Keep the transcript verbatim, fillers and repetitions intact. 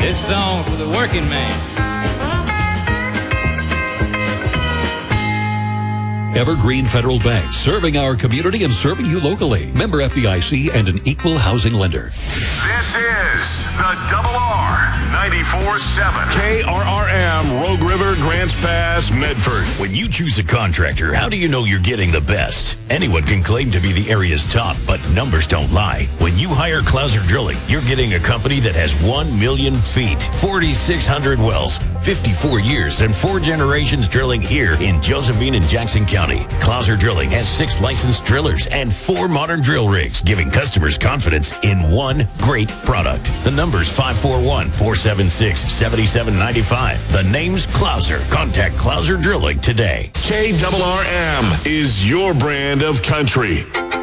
This song for the working man. Evergreen Federal Bank, serving our community and serving you locally. Member F D I C and an equal housing lender. This is the Double R ninety-four seven. K R R M, Rogue River, Grants Pass, Medford. When you choose a contractor, how do you know you're getting the best? Anyone can claim to be the area's top, but numbers don't lie. When you hire Clouser Drilling, you're getting a company that has one million feet, forty-six hundred wells, fifty-four years, and four generations drilling here in Josephine and Jackson County. Clouser Drilling has six licensed drillers and four modern drill rigs, giving customers confidence in one great product. The number's five four one, four seven six, seven seven nine five. The name's Clouser. Contact Clouser Drilling today. K R R M is your brand of country.